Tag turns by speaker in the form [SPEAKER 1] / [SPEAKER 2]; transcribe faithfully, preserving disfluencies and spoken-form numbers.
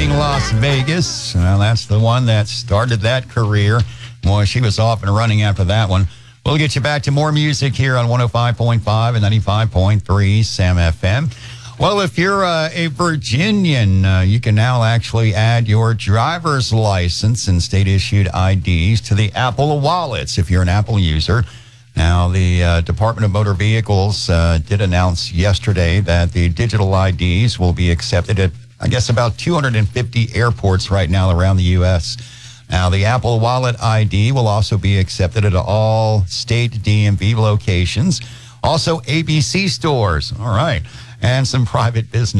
[SPEAKER 1] leaving Las Vegas. Well, that's the one that started that career. Boy, she was off and running after that one. We'll get you back to more music here on one oh five point five and ninety-five point three Sam F M. Well, if you're uh, a Virginian, uh, you can now actually add your driver's license and state-issued I Ds to the Apple wallets if you're an Apple user. Now, the uh, Department of Motor Vehicles uh, did announce yesterday that the digital I Ds will be accepted at, I guess, about two hundred fifty airports right now around the U S Now, the Apple Wallet I D will also be accepted at all state D M V locations, also A B C stores, all right, and some private business.